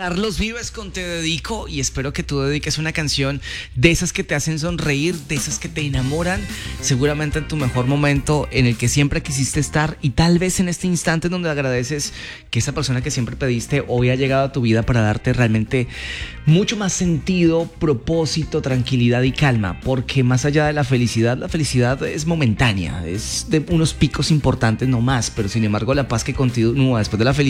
Carlos Vives con Te Dedico, y espero que tú dediques una canción de esas que te hacen sonreír, de esas que te enamoran, seguramente en tu mejor momento, en el que siempre quisiste estar, y tal vez en este instante donde agradeces que esa persona que siempre pediste hoy ha llegado a tu vida para darte realmente mucho más sentido, propósito, tranquilidad y calma, porque más allá de la felicidad es momentánea, es de unos picos importantes no más, pero sin embargo la paz que continúa después de la felicidad